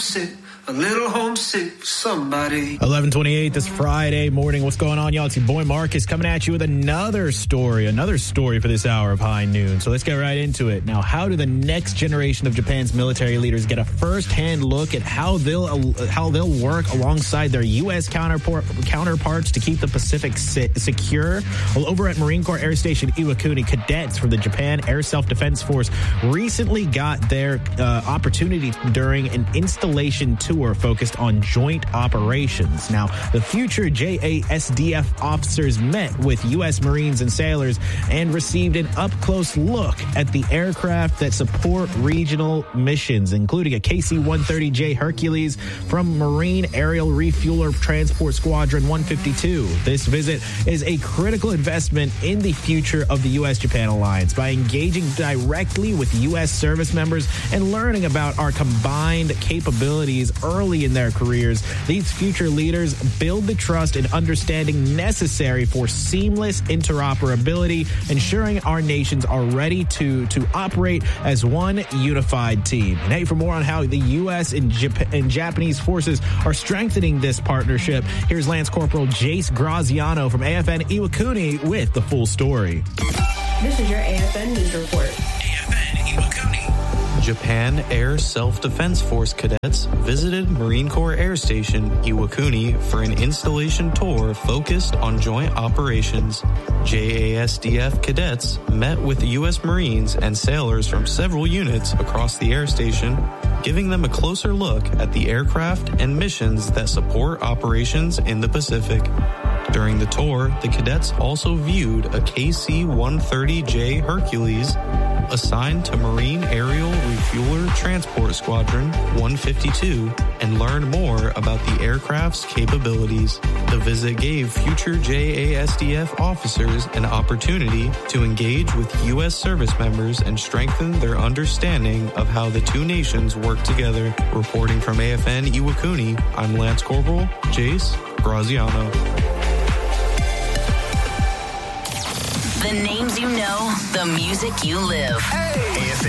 homesick for somebody. 11:28 this Friday morning. What's going on, y'all? It's your boy Marcus coming at you with another story for this hour of High Noon. So let's get right into it. Now, how do the next generation of Japan's military leaders get a first-hand look at how they'll work alongside their U.S. counterparts to keep the Pacific secure? Well, over at Marine Corps Air Station Iwakuni, cadets from the Japan Air Self-Defense Force recently got their opportunity during an installation tour focused on joint operations. Now, the future JASDF officers met with U.S. Marines and sailors and received an up-close look at the aircraft that support regional missions, including a KC-130J Hercules from Marine Aerial Refueler Transport Squadron 152. This visit is a critical investment in the future of the U.S.-Japan alliance by engaging directly with U.S. service members and learning about our combined capabilities early in their careers. These future leaders build the trust and understanding necessary for seamless interoperability, ensuring our nations are ready to operate as one unified team. And hey, for more on how the U.S. and Japanese forces are strengthening this partnership, here's Lance Corporal Jace Graziano from AFN Iwakuni with the full story. This is your AFN News Report. AFN Iwakuni. Japan Air Self-Defense Force cadets visited Marine Corps Air Station Iwakuni for an installation tour focused on joint operations. JASDF cadets met with U.S. Marines and sailors from several units across the air station, giving them a closer look at the aircraft and missions that support operations in the Pacific. During the tour, the cadets also viewed a KC-130J Hercules assigned to Marine Aerial Refueler Transport Squadron 152 and learned more about the aircraft's capabilities. The visit gave future JASDF officers an opportunity to engage with U.S. service members and strengthen their understanding of how the two nations work together. Reporting from AFN Iwakuni, I'm Lance Corporal Jace Graziano. The names you know, the music you live. Hey!